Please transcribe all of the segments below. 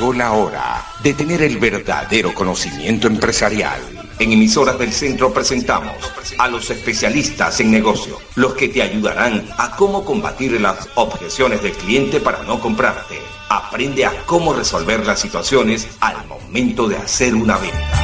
Llegó la hora de tener el verdadero conocimiento empresarial. En Emisoras del Centro presentamos a los especialistas en negocio, los que te ayudarán a cómo combatir las objeciones del cliente para no comprarte. Aprende a cómo resolver las situaciones al momento de hacer una venta.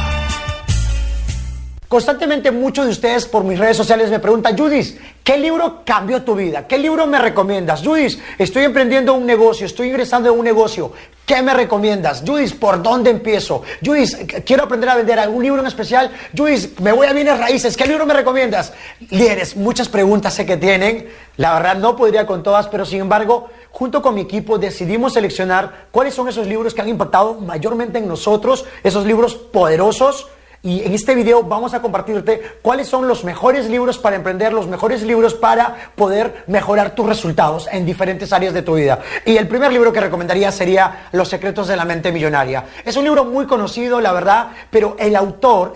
Constantemente muchos de ustedes por mis redes sociales me preguntan: Judith, ¿qué libro cambió tu vida? ¿Qué libro me recomiendas? Judith, estoy emprendiendo un negocio, estoy ingresando en un negocio. ¿Qué me recomiendas? Judith, ¿por dónde empiezo? Judith, quiero aprender a vender algún libro en especial. Judith, me voy a bienes raíces. ¿Qué libro me recomiendas? Líderes, muchas preguntas sé que tienen. La verdad no podría con todas, pero sin embargo, junto con mi equipo decidimos seleccionar cuáles son esos libros que han impactado mayormente en nosotros, esos libros poderosos. Y en este video vamos a compartirte cuáles son los mejores libros para emprender, los mejores libros para poder mejorar tus resultados en diferentes áreas de tu vida. Y el primer libro que recomendaría sería Los secretos de la mente millonaria. Es un libro muy conocido, la verdad, pero el autor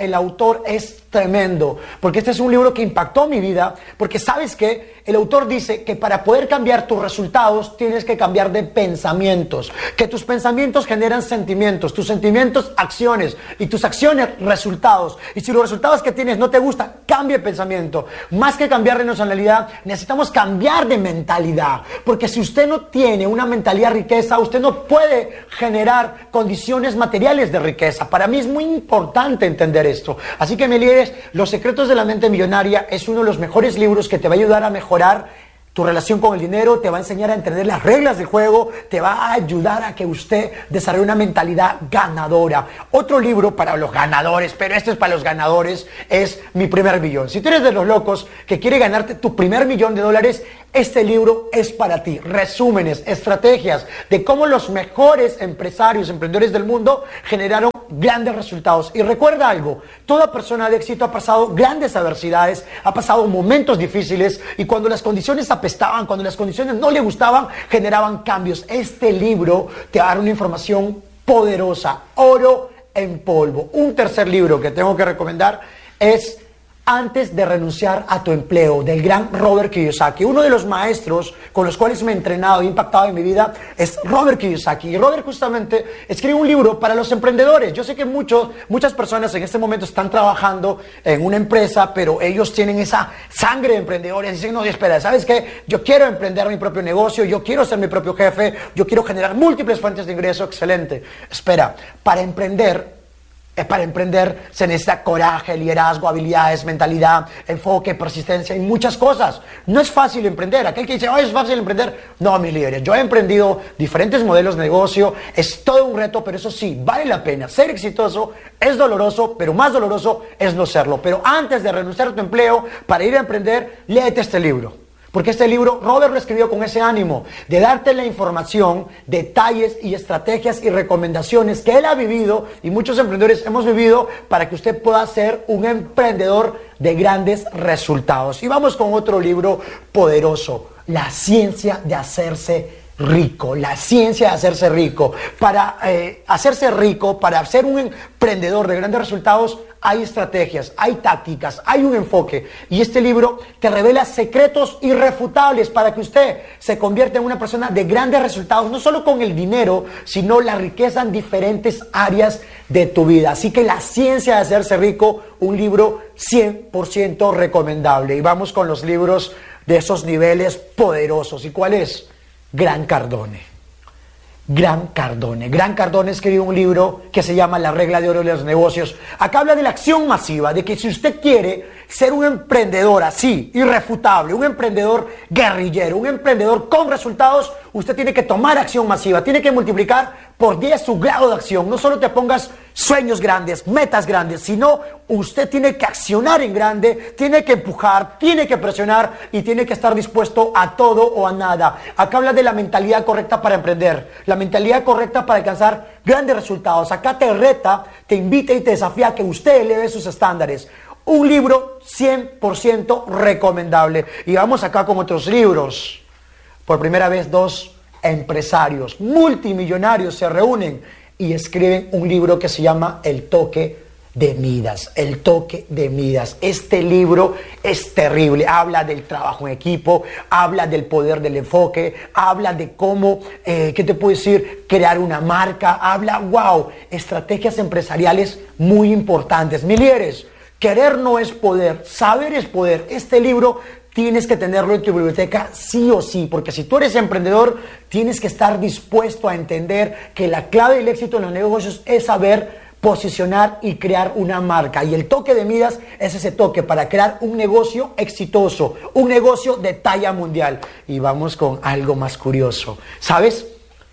es tremendo, porque este es un libro que impactó mi vida, porque sabes que el autor dice que para poder cambiar tus resultados tienes que cambiar de pensamientos, que tus pensamientos generan sentimientos, tus sentimientos acciones y tus acciones resultados, y si los resultados que tienes no te gustan, cambia de pensamiento. Más que cambiar de nacionalidad, necesitamos cambiar de mentalidad, porque si usted no tiene una mentalidad de riqueza, usted no puede generar condiciones materiales de riqueza. Para mí es muy importante entender esto, así que me líderes, Los secretos de la mente millonaria es uno de los mejores libros que te va a ayudar a mejorar tu relación con el dinero, te va a enseñar a entender las reglas del juego, te va a ayudar a que usted desarrolle una mentalidad ganadora. Otro libro para los ganadores, pero este es para los ganadores, es Mi primer millón. Si tú eres de los locos que quiere ganarte tu primer $1,000,000, este libro es para ti. Resúmenes, estrategias de cómo los mejores empresarios, emprendedores del mundo generaron grandes resultados. Y recuerda algo, toda persona de éxito ha pasado grandes adversidades, ha pasado momentos difíciles, y cuando las condiciones apestaban, cuando las condiciones no le gustaban, generaban cambios. Este libro te va a dar una información poderosa, oro en polvo. Un tercer libro que tengo que recomendar es Antes de renunciar a tu empleo, del gran Robert Kiyosaki. Uno de los maestros con los cuales me he entrenado y impactado en mi vida es Robert Kiyosaki. Y Robert justamente escribe un libro para los emprendedores. Yo sé que muchas personas en este momento están trabajando en una empresa, pero ellos tienen esa sangre de emprendedores. Dicen: no, espera, ¿sabes qué? Yo quiero emprender mi propio negocio, yo quiero ser mi propio jefe, yo quiero generar múltiples fuentes de ingreso. Excelente. Espera, para emprender se necesita coraje, liderazgo, habilidades, mentalidad, enfoque, persistencia y muchas cosas. No es fácil emprender. Aquel que dice: oh, es fácil emprender. No, mis líderes, yo he emprendido diferentes modelos de negocio, es todo un reto, pero eso sí, vale la pena. Ser exitoso es doloroso, pero más doloroso es no serlo. Pero antes de renunciar a tu empleo para ir a emprender, léete este libro. Porque este libro, Robert lo escribió con ese ánimo de darte la información, detalles y estrategias y recomendaciones que él ha vivido y muchos emprendedores hemos vivido para que usted pueda ser un emprendedor de grandes resultados. Y vamos con otro libro poderoso, La ciencia de hacerse rico. La ciencia de hacerse rico. Para hacerse rico, para ser un emprendedor de grandes resultados, hay estrategias, hay tácticas, hay un enfoque. Y este libro te revela secretos irrefutables para que usted se convierta en una persona de grandes resultados, no solo con el dinero, sino la riqueza en diferentes áreas de tu vida. Así que La ciencia de hacerse rico, un libro 100% recomendable. Y vamos con los libros de esos niveles poderosos. ¿Y cuál es? Grant Cardone. Grant Cardone escribió un libro que se llama La regla de oro de los negocios. Acá habla de la acción masiva, de que si usted quiere ser un emprendedor así, irrefutable, un emprendedor guerrillero, un emprendedor con resultados, usted tiene que tomar acción masiva, tiene que multiplicar por 10 su grado de acción. No solo te pongas sueños grandes, metas grandes, sino usted tiene que accionar en grande, tiene que empujar, tiene que presionar y tiene que estar dispuesto a todo o a nada. Acá habla de la mentalidad correcta para emprender, la mentalidad correcta para alcanzar grandes resultados. Acá te reta, te invita y te desafía a que usted eleve sus estándares. Un libro 100% recomendable. Y vamos acá con otros libros. Por primera vez, dos multimillonarios se reúnen y escriben un libro que se llama El toque de Midas, el toque de Midas. Este libro es terrible, habla del trabajo en equipo, habla del poder del enfoque, habla de cómo, ¿qué te puedo decir? Crear una marca, habla, estrategias empresariales muy importantes. Mi líderes, querer no es poder, saber es poder. Este libro tienes que tenerlo en tu biblioteca sí o sí, porque si tú eres emprendedor, tienes que estar dispuesto a entender que la clave del éxito en los negocios es saber posicionar y crear una marca. Y el toque de Midas es ese toque para crear un negocio exitoso, un negocio de talla mundial. Y vamos con algo más curioso. ¿Sabes?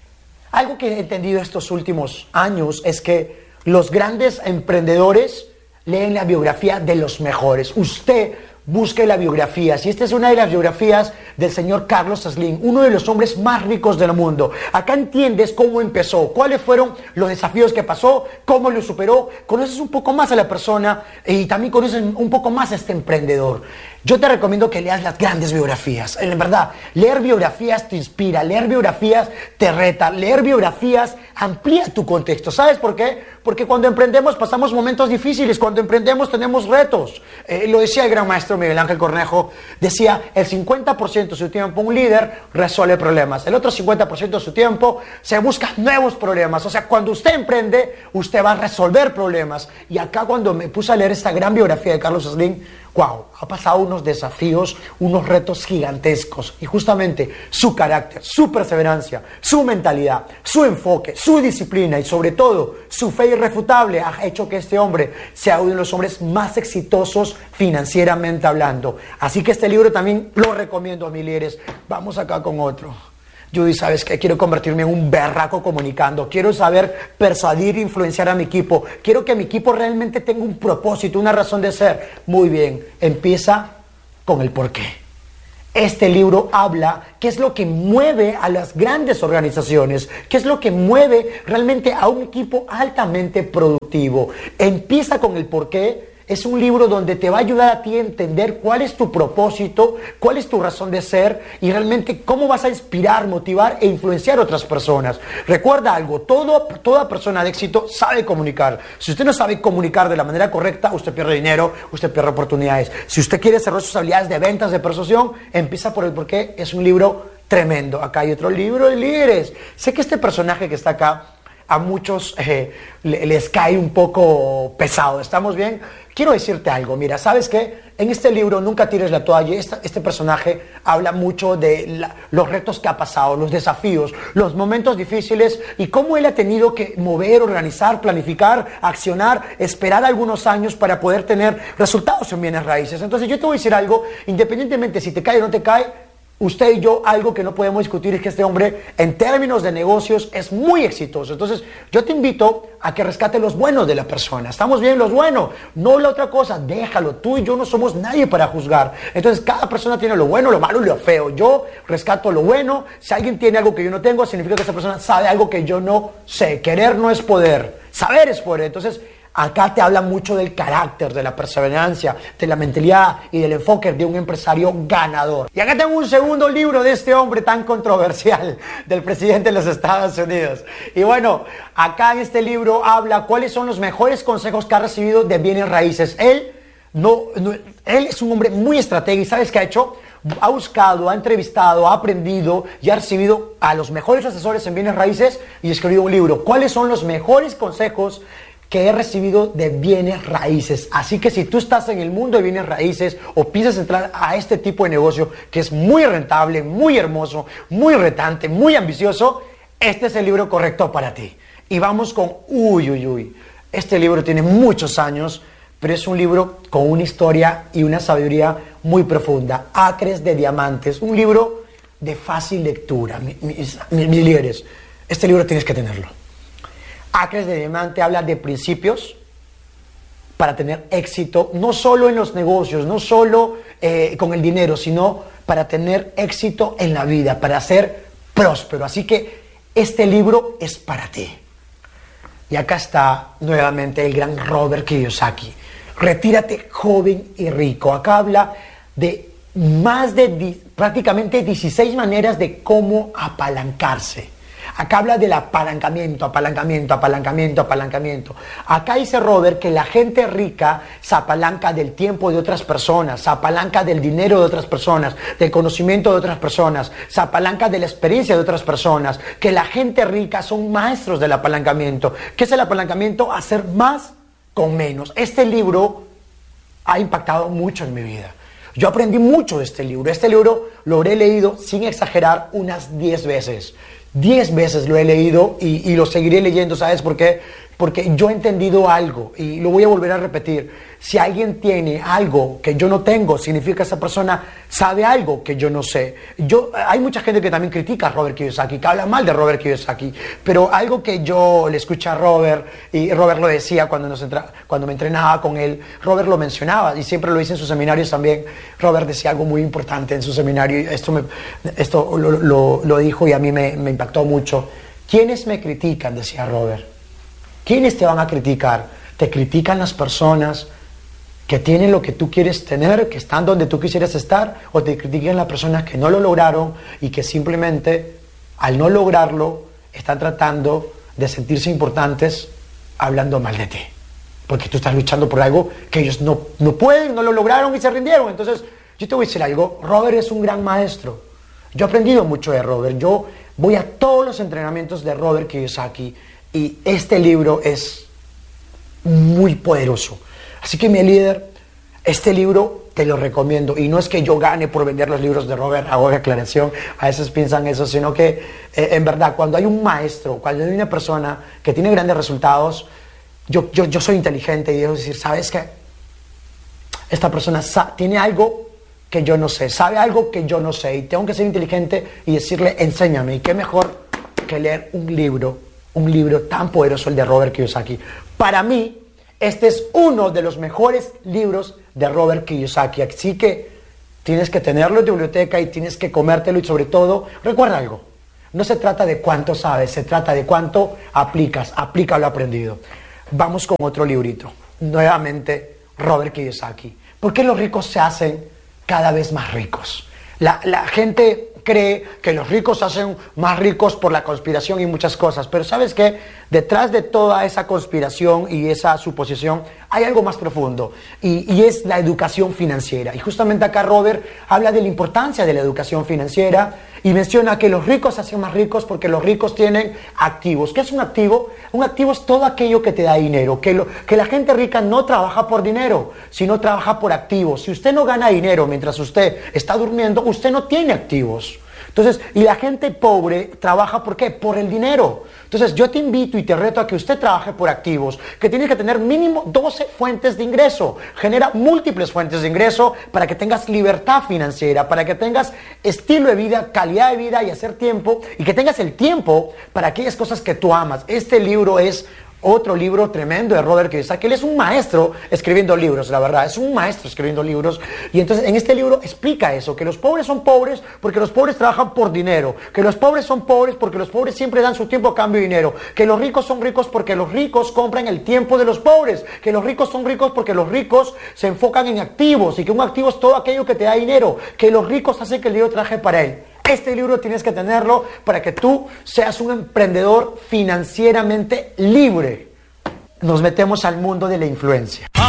Algo que he entendido estos últimos años es que los grandes emprendedores leen la biografía de los mejores. Usted busque la biografía. Si esta es una de las biografías del señor Carlos Slim, uno de los hombres más ricos del mundo. Acá entiendes cómo empezó, cuáles fueron los desafíos que pasó, cómo lo superó. Conoces un poco más a la persona y también conoces un poco más a este emprendedor. Yo te recomiendo que leas las grandes biografías. En verdad, leer biografías te inspira, leer biografías te reta, leer biografías amplía tu contexto. ¿Sabes por qué? Porque cuando emprendemos pasamos momentos difíciles, cuando emprendemos tenemos retos. Lo decía el gran maestro Miguel Ángel Cornejo, decía, el 50% de su tiempo un líder resuelve problemas, el otro 50% de su tiempo se busca nuevos problemas. O sea, cuando usted emprende, usted va a resolver problemas. Y acá cuando me puse a leer esta gran biografía de Carlos Slim, ha pasado unos desafíos, unos retos gigantescos, y justamente su carácter, su perseverancia, su mentalidad, su enfoque, su disciplina y sobre todo su fe irrefutable ha hecho que este hombre sea uno de los hombres más exitosos financieramente hablando. Así que este libro también lo recomiendo a mis líderes. Vamos acá con otro. Judy, ¿sabes qué? Quiero convertirme en un berraco comunicando. Quiero saber persuadir e influenciar a mi equipo. Quiero que mi equipo realmente tenga un propósito, una razón de ser. Muy bien, empieza con el porqué. Este libro habla qué es lo que mueve a las grandes organizaciones, qué es lo que mueve realmente a un equipo altamente productivo. Empieza con el porqué. Es un libro donde te va a ayudar a ti a entender cuál es tu propósito, cuál es tu razón de ser y realmente cómo vas a inspirar, motivar e influenciar a otras personas. Recuerda algo, toda persona de éxito sabe comunicar. Si usted no sabe comunicar de la manera correcta, usted pierde dinero, usted pierde oportunidades. Si usted quiere desarrollar sus habilidades de ventas, de persuasión, empieza por el porqué. Es un libro tremendo. Acá hay otro libro de líderes. Sé que este personaje que está acá a muchos les cae un poco pesado. ¿Estamos bien? Quiero decirte algo. Mira, ¿sabes qué? En este libro, Nunca tires la toalla, este personaje habla mucho de los retos que ha pasado, los desafíos, los momentos difíciles y cómo él ha tenido que mover, organizar, planificar, accionar, esperar algunos años para poder tener resultados en bienes raíces. Entonces yo te voy a decir algo, independientemente si te cae o no te cae, usted y yo, algo que no podemos discutir es que este hombre, en términos de negocios, es muy exitoso. Entonces, yo te invito a que rescate los buenos de la persona. ¿Estamos bien? Los buenos, no la otra cosa. Déjalo. Tú y yo no somos nadie para juzgar. Entonces, cada persona tiene lo bueno, lo malo y lo feo. Yo rescato lo bueno. Si alguien tiene algo que yo no tengo, significa que esa persona sabe algo que yo no sé. Querer no es poder. Saber es poder. Entonces, acá te habla mucho del carácter, de la perseverancia, de la mentalidad y del enfoque de un empresario ganador. Y acá tengo un segundo libro de este hombre tan controversial, del presidente de los Estados Unidos. Y bueno, acá en este libro habla cuáles son los mejores consejos que ha recibido de bienes raíces. Él es un hombre muy estratega y ¿sabes qué ha hecho? Ha buscado, ha entrevistado, ha aprendido y ha recibido a los mejores asesores en bienes raíces y escribió un libro. ¿Cuáles son los mejores consejos que he recibido de bienes raíces? Así que si tú estás en el mundo de bienes raíces o piensas entrar a este tipo de negocio que es muy rentable, muy hermoso, muy retante, muy ambicioso, este es el libro correcto para ti. Y vamos con este libro tiene muchos años, pero es un libro con una historia y una sabiduría muy profunda. Acres de Diamantes, un libro de fácil lectura. Mis líderes, este libro tienes que tenerlo. Acres de Diamante habla de principios para tener éxito, no solo en los negocios, no solo con el dinero, sino para tener éxito en la vida, para ser próspero. Así que este libro es para ti. Y acá está nuevamente el gran Robert Kiyosaki. Retírate joven y rico. Acá habla de prácticamente 16 maneras de cómo apalancarse. Acá habla del apalancamiento. Acá dice Robert que la gente rica se apalanca del tiempo de otras personas, se apalanca del dinero de otras personas, del conocimiento de otras personas, se apalanca de la experiencia de otras personas, que la gente rica son maestros del apalancamiento. ¿Qué es el apalancamiento? Hacer más con menos. Este libro ha impactado mucho en mi vida. Yo aprendí mucho de este libro. Este libro lo habré leído, sin exagerar, unas 10 veces. 10 veces lo he leído y lo seguiré leyendo. ¿Sabes por qué? Porque yo he entendido algo y lo voy a volver a repetir. Si alguien tiene algo que yo no tengo, significa que esa persona sabe algo que yo no sé. Hay mucha gente que también critica a Robert Kiyosaki, que habla mal de Robert Kiyosaki, pero algo que yo le escuché a Robert, y Robert lo decía cuando me entrenaba con él, Robert lo mencionaba y siempre lo dice en sus seminarios también. Robert decía algo muy importante en su seminario y esto lo dijo y a mí me impactó mucho. ¿Quiénes me critican?, decía Robert. ¿Quiénes te van a criticar? Te critican las personas que tienen lo que tú quieres tener, que están donde tú quisieras estar, o te critican las personas que no lo lograron y que simplemente al no lograrlo están tratando de sentirse importantes hablando mal de ti, porque tú estás luchando por algo que ellos no pueden, no lo lograron y se rindieron. Entonces yo te voy a decir algo, Robert es un gran maestro. Yo he aprendido mucho de Robert. Yo voy a todos los entrenamientos de Robert Kiyosaki y este libro es muy poderoso. Así que, mi líder, este libro te lo recomiendo. Y no es que yo gane por vender los libros de Robert, hago aclaración, a veces piensan eso, sino que en verdad, cuando hay un maestro, cuando hay una persona que tiene grandes resultados, yo soy inteligente y debo decir, ¿sabes qué? Esta persona tiene algo que yo no sé, sabe algo que yo no sé, y tengo que ser inteligente y decirle, enséñame. Y qué mejor que leer un libro tan poderoso, el de Robert Kiyosaki. Para mí, este es uno de los mejores libros de Robert Kiyosaki. Así que tienes que tenerlo en tu biblioteca y tienes que comértelo. Y sobre todo, recuerda algo. No se trata de cuánto sabes, se trata de cuánto aplicas. Aplica lo aprendido. Vamos con otro librito. Nuevamente, Robert Kiyosaki. ¿Por qué los ricos se hacen cada vez más ricos? La gente cree que los ricos se hacen más ricos por la conspiración y muchas cosas, pero ¿sabes qué? Detrás de toda esa conspiración y esa suposición hay algo más profundo y es la educación financiera. Y justamente acá Robert habla de la importancia de la educación financiera y menciona que los ricos se hacen más ricos porque los ricos tienen activos. ¿Qué es un activo? Un activo es todo aquello que te da dinero, que la gente rica no trabaja por dinero, sino trabaja por activos. Si usted no gana dinero mientras usted está durmiendo, usted no tiene activos. Entonces, y la gente pobre trabaja ¿por qué? Por el dinero. Entonces, yo te invito y te reto a que usted trabaje por activos, que tienes que tener mínimo 12 fuentes de ingreso. Genera múltiples fuentes de ingreso para que tengas libertad financiera, para que tengas estilo de vida, calidad de vida y hacer tiempo, y que tengas el tiempo para aquellas cosas que tú amas. Este libro es otro libro tremendo de Robert Kiyosaki. Él es un maestro escribiendo libros, la verdad, es un maestro escribiendo libros. Y entonces en este libro explica eso, que los pobres son pobres porque los pobres trabajan por dinero, que los pobres son pobres porque los pobres siempre dan su tiempo a cambio de dinero, que los ricos son ricos porque los ricos compran el tiempo de los pobres, que los ricos son ricos porque los ricos se enfocan en activos y que un activo es todo aquello que te da dinero, que los ricos hacen que el dinero trabaje para él. Este libro tienes que tenerlo para que tú seas un emprendedor financieramente libre. Nos metemos al mundo de la influencia.